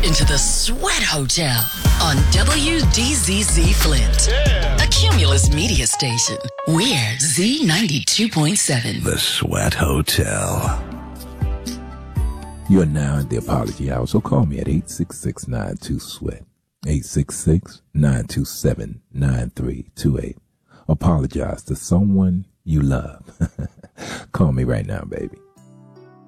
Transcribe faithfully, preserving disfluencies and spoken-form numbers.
into the Sweat Hotel on W D Z Z Flint, yeah. A Cumulus media station. We're Z ninety-two point seven. The Sweat Hotel. You're now in the Apology Hour, so call me at eight six six, nine two, sweat. eight six six, nine two seven, nine three two eight. Apologize to someone you love. Call me right now, baby.